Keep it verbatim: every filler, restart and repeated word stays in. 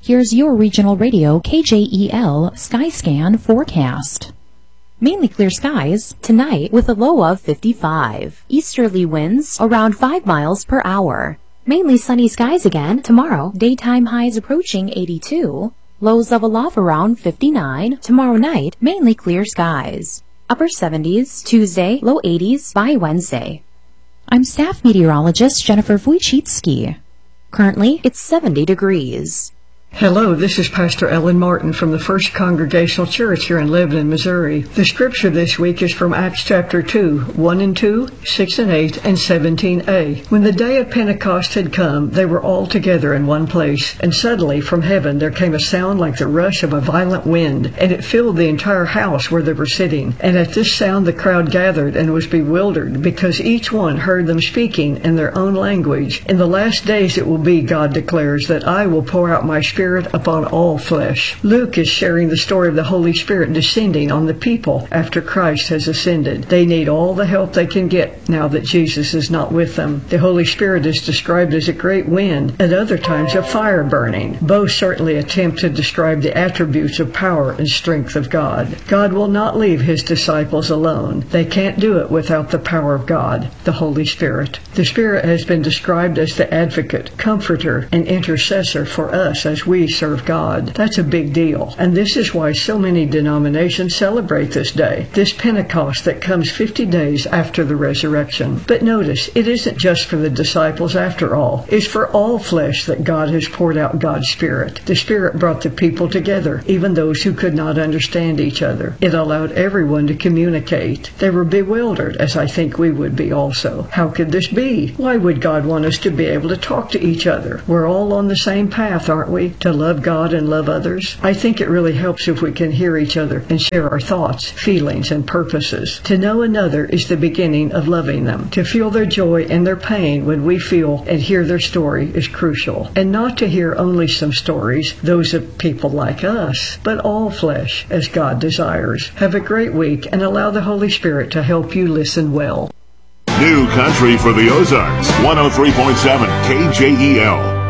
Here's your regional radio K J E L Skyscan forecast. Mainly clear skies tonight with a low of fifty-five. Easterly winds around five miles per hour. Mainly sunny skies again tomorrow. Daytime highs approaching eighty-two. Lows level off around fifty-nine. Tomorrow night, mainly clear skies. Upper seventies Tuesday, low eighties by Wednesday. I'm staff meteorologist Jennifer Wojcicki. Currently, it's seventy degrees. Hello, this is Pastor Ellen Martin from the First Congregational Church here in Lebanon, Missouri. The scripture this week is from Acts chapter two, one and two, six and eight, and seventeen a. When the day of Pentecost had come, they were all together in one place, and suddenly from heaven there came a sound like the rush of a violent wind, and it filled the entire house where they were sitting. And at this sound the crowd gathered and was bewildered, because each one heard them speaking in their own language. In the last days it will be, God declares, that I will pour out my Spirit upon all flesh. Luke is sharing the story of the Holy Spirit descending on the people after Christ has ascended. They need all the help they can get now that Jesus is not with them. The Holy Spirit is described as a great wind, at other times a fire burning. Both certainly attempt to describe the attributes of power and strength of God. God will not leave His disciples alone. They can't do it without the power of God, the Holy Spirit. The Spirit has been described as the advocate, comforter, and intercessor for us as we We serve God. That's a big deal. And this is why so many denominations celebrate this day, this Pentecost that comes fifty days after the resurrection. But notice, it isn't just for the disciples after all. It's for all flesh that God has poured out God's Spirit. The Spirit brought the people together, even those who could not understand each other. It allowed everyone to communicate. They were bewildered, as I think we would be also. How could this be? Why would God want us to be able to talk to each other? We're all on the same path, aren't we? To love God and love others. I think it really helps if we can hear each other and share our thoughts, feelings, and purposes. To know another is the beginning of loving them. To feel their joy and their pain when we feel and hear their story is crucial. And not to hear only some stories, those of people like us, but all flesh, as God desires. Have a great week and allow the Holy Spirit to help you listen well. New country for the Ozarks, one oh three point seven K J E L.